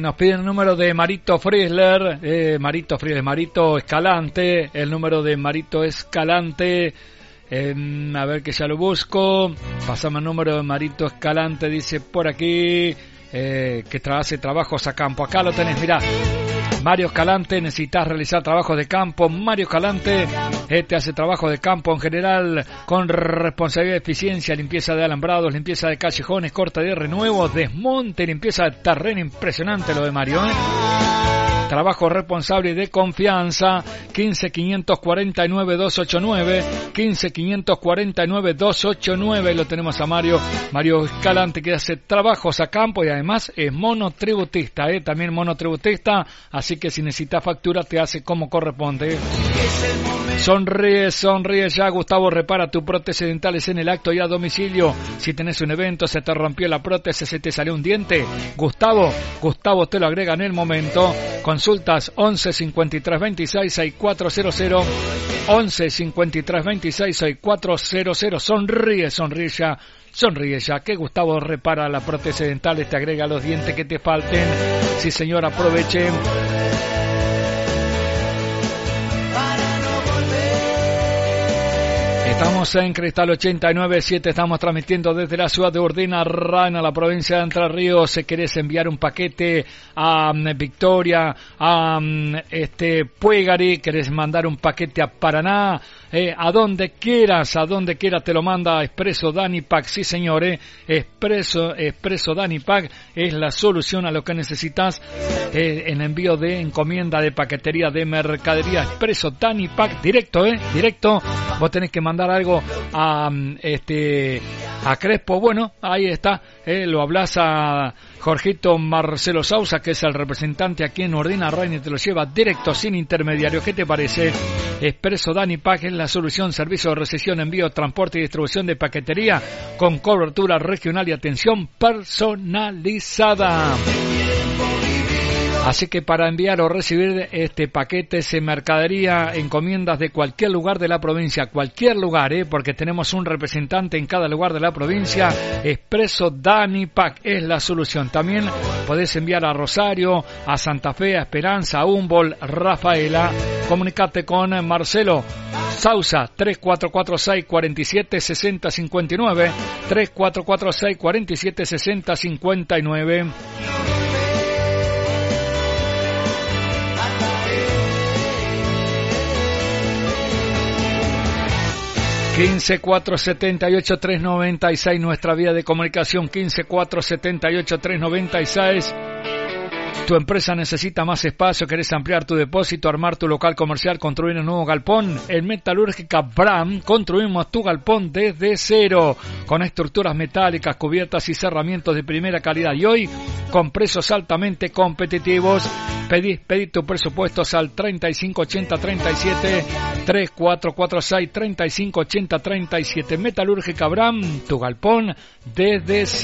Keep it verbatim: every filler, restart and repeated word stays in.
nos piden el número de Marito Friesler, eh, Marito Friesler, Marito Escalante, el número de Marito Escalante, eh, a ver que ya lo busco, pasamos el número de Marito Escalante, dice por aquí, eh, que tra- hace trabajos a campo, acá lo tenés, mirá. Mario Escalante, necesitas realizar trabajos de campo. Mario Escalante eh, te hace trabajo de campo en general con responsabilidad de eficiencia, limpieza de alambrados, limpieza de callejones, corte de renuevo, desmonte, limpieza de terreno. Impresionante lo de Mario, ¿eh? Trabajo responsable y de confianza. quince quinientos cuarenta y nueve doscientos ochenta y nueve, quince quinientos cuarenta y nueve doscientos ochenta y nueve. Lo tenemos a Mario, Mario Escalante, que hace trabajos a campo y además es monotributista, ¿eh? También monotributista, así que si necesitas factura te hace como corresponde. Sonríe, sonríe ya. Gustavo repara tu prótesis dentales en el acto y a domicilio. Si tenés un evento, se te rompió la prótesis, se te salió un diente, Gustavo, Gustavo te lo agrega en el momento. Consultas once cincuenta y tres veintiséis sesenta y cuatro cero cero, once cincuenta y tres veintiséis sesenta y cuatro cero cero. Sonríe, sonríe ya, sonríe ya, que Gustavo repara la prótesis dental, te agrega los dientes que te falten. Sí señor, aproveche. Estamos en Cristal ochenta y nueve punto siete, estamos transmitiendo desde la ciudad de Urdangarin, la provincia de Entre Ríos. Si querés enviar un paquete a um, Victoria, a um, este Puégari, querés mandar un paquete a Paraná, eh, a donde quieras, a donde quieras te lo manda Expreso Danipac. Sí señores, Expreso, Expreso Danipac es la solución a lo que necesitas eh, en envío de encomienda de paquetería de mercadería. Expreso Danipac, directo, eh, directo. Vos tenés que mandar algo a este a Crespo, bueno, ahí está, eh, lo hablas a Jorgito Marcelo Sousa, que es el representante aquí en Urdangarin, y te lo lleva directo, sin intermediario. ¿Qué te parece? Expreso Danipac es la solución, servicio de recepción, envío, transporte y distribución de paquetería con cobertura regional y atención personalizada. Así que para enviar o recibir este paquetes en mercadería, encomiendas de cualquier lugar de la provincia, cualquier lugar, ¿eh? Porque tenemos un representante en cada lugar de la provincia, Expreso Danipac es la solución. También podés enviar a Rosario, a Santa Fe, a Esperanza, a Humboldt, Rafaela. Comunicate con Marcelo Sousa, tres cuatro cuatro seis, cuatro siete, seis cero cinco nueve, tres cuatro cuatro seis, cuatro siete, seis cero cinco nueve. quince cuatro setenta y ocho tres noventa y seis, nuestra vía de comunicación, quince cuatro setenta y ocho tres noventa y seis. Tu empresa necesita más espacio, querés ampliar tu depósito, armar tu local comercial, construir un nuevo galpón. En Metalúrgica Bram construimos tu galpón desde cero, con estructuras metálicas, cubiertas y cerramientos de primera calidad. Y hoy, con precios altamente competitivos. Pedí, pedí tu presupuesto al treinta y cinco ochenta treinta y siete, tres cuatro cuatro seis, treinta y cinco ochenta treinta y siete. Metalúrgica Bram, tu galpón desde cero.